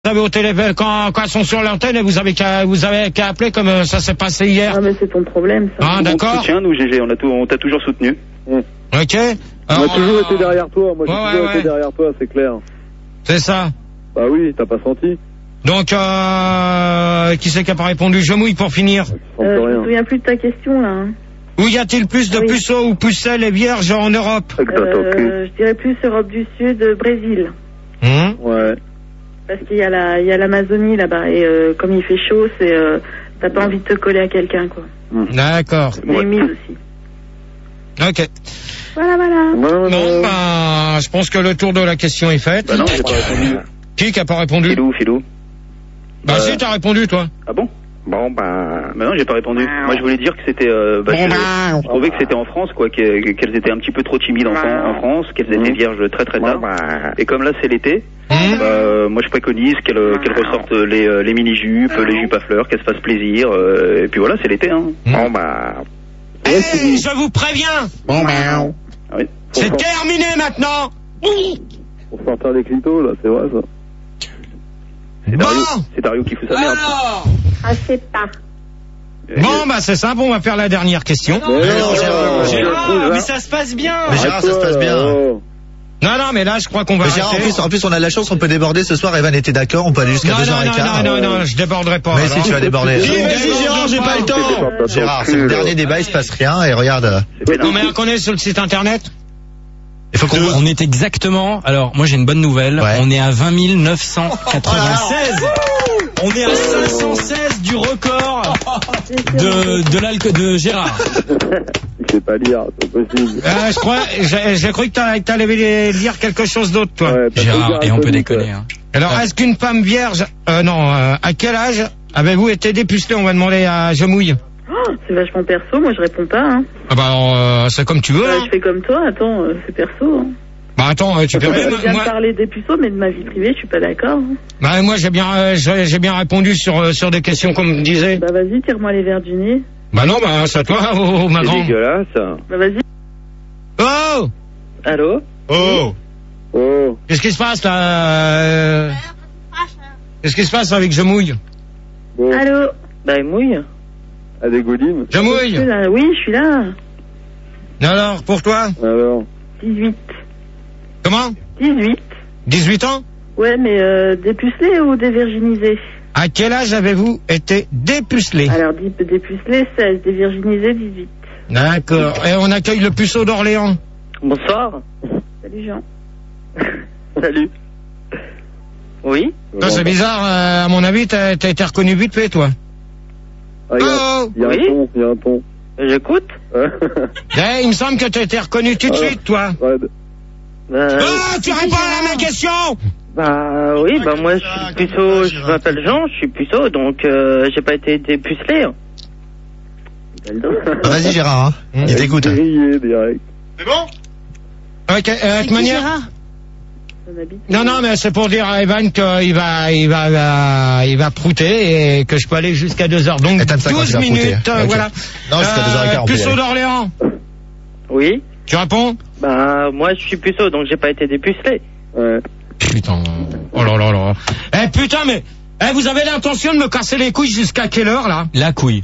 Vous avez au téléphone, quand elles sont sur l'antenne, et vous avez qu'à appeler comme ça s'est passé hier. Ah, mais c'est ton problème, ça. Ah, d'accord. On te soutient, nous, GG, on t'a toujours soutenu. Ok. On a toujours été derrière toi, moi j'ai toujours été derrière toi, c'est clair. C'est ça. Bah oui, t'as pas senti. Donc, qui c'est qui a pas répondu? Je mouille pour finir. Je me souviens plus de ta question, là. Hein. Où y a-t-il plus de puceaux ou pucelles et vierges en Europe? Je dirais plus Europe du Sud, Brésil. Ouais. Parce qu'il y a l'Amazonie là-bas et comme il fait chaud, c'est t'as pas envie de te coller à quelqu'un, quoi. D'accord. C'est humide aussi. Ok. Voilà. Non, bah, je pense que le tour de la question est fait. Bah non, j'ai pas répondu. Qui a pas répondu? Filou. Bah si, t'as répondu, toi. Ah bon? Bon, bah non, j'ai pas répondu. Moi, je voulais dire que c'était, je trouvais que c'était en France, quoi, qu'elles étaient un petit peu trop timides en France, qu'elles étaient vierges très tard. Et comme là, c'est l'été, moi, je préconise qu'elles ressortent les mini-jupes, les jupes à fleurs, qu'elles se fassent plaisir, et puis voilà, c'est l'été, hein. Bon, bah... je vous préviens. Oui. C'est terminé maintenant. Pour sortir les clitos, là, c'est vrai, ça. C'est Dario qui fout sa merde. Ah, c'est pas. Bon, bah c'est simple, on va faire la dernière question. Gérard, mais ça se passe bien. Mais Gérard, ça se passe bien. Non, mais là, je crois qu'on va Gérard, en plus, on a de la chance, on peut déborder ce soir. Evan était d'accord, on peut aller jusqu'à 2h15. Non, je déborderai pas. Mais si, tu vas déborder. Vas-y, Gérard, j'ai pas le temps. Gérard, c'est le dernier débat, il se passe rien, et regarde. Non, mais on est sur le site internet. Il faut qu'on... On est exactement, alors, moi j'ai une bonne nouvelle. Ouais. On est à 20 996. On est à 516 du record de Gérard. Il sait pas lire, c'est possible. J'ai cru que t'allais lire quelque chose d'autre, toi. Ouais, Gérard, et on peut déconner, hein. Alors, est-ce qu'une femme vierge, à quel âge avez-vous été dépucelée? On va demander à Jemouille. Oh, c'est vachement perso, moi je réponds pas, hein. Ah bah alors, c'est comme tu veux, hein. Je fais comme toi, attends, c'est perso, hein. Bah attends, tu peux Je viens de parler des puceaux, mais de ma vie privée, je suis pas d'accord. Hein. Bah moi j'ai bien répondu sur des questions comme me disait. Bah vas-y, tire-moi les verres du nez. Bah non, bah c'est à toi, ma grande. C'est dégueulasse. Bah vas-y. Oh! Allô? Oh. Qu'est-ce qui se passe là? Qu'est-ce qui se passe avec Jemouille? Bon. Allô? Bah il mouille. À des goulines. Jemouille? Oui, je suis là. Alors, pour toi? Alors 18. Comment? 18 ans? Ouais, mais dépucelé ou dévirginisé? À quel âge avez-vous été dépucelé? Alors, dépucelé, 16, dévirginisé, 18. D'accord. Et on accueille le puceau d'Orléans. Bonsoir. Salut Jean. Salut. Oui? Toi, c'est bizarre, à mon avis, t'as été reconnu vite fait, toi. Il y a un ton. J'écoute. Il me semble que t'as été reconnu tout de suite, toi. Tu réponds à ma question! Bah oui, bah moi je suis puceau, je m'appelle Jean, je suis puceau, donc j'ai pas été dépucelé. Vas-y, Gérard, hein. Il t'écoute. C'est bon? Ok, de toute manière. Non, mais c'est pour dire à Evan qu'il va prouter et que je peux aller jusqu'à 2h. Donc 12 minutes, okay. Voilà. Non, jusqu'à 2h15. Puceau d'Orléans. Oui. Tu réponds? Bah moi je suis puceau, donc j'ai pas été dépucelé. Ouais. Putain. Oh là. Putain, mais vous avez l'intention de me casser les couilles jusqu'à quelle heure là? La couille.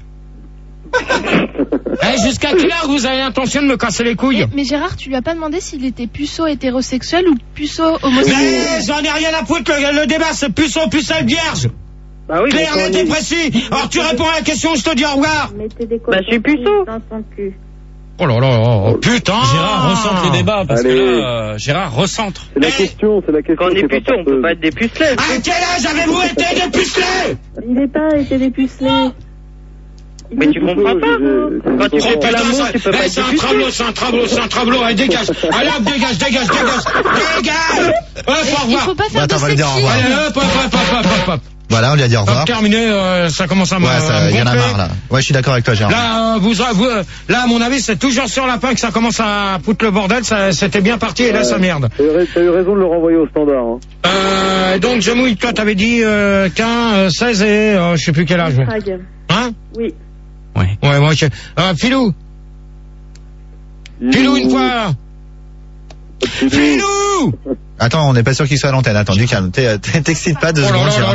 Jusqu'à quelle heure vous avez l'intention de me casser les couilles? Mais Gérard, tu lui as pas demandé s'il était puceau hétérosexuel ou puceau homosexuel? Mais j'en ai rien à foutre, le débat c'est puceau, pucelle, vierge. Bah oui. Clair, net et précis. Alors tu réponds à la question, je te dis au revoir. Bah je suis puceau. Oh là, putain. Gérard recentre les débats, parce que là, Gérard recentre. C'est la question. Quand on est puceau, on peut pas être dépucelé. À quel âge avez-vous été dépucelé? Il n'est pas été dépucelé. Mais tu comprends pas, quand tu fais pas l'amour, tu peux pas être dépucelé. C'est un travelot, allez, dégage. Allez, hop, dégage. Hop, au revoir. Il faut pas faire Attends, de on va le dire au revoir. Allez, hop. Voilà, on lui a dit au revoir. Terminé, ça commence à me Ouais, il y en a marre, là. Ouais, je suis d'accord avec toi, Gérard. Là, à mon avis, c'est toujours sur la fin que ça commence à foutre le bordel, c'était bien parti, et là, ça merde. T'as eu raison de le renvoyer au standard, hein. Donc, Jemouille, toi, t'avais dit, 16 et, je sais plus quel âge. Hein? Oui. Ouais, moi, Filou, une fois. Filou! Attends, on n'est pas sûr qu'il soit à l'antenne. Attends, du calme. T'excites pas 2 secondes.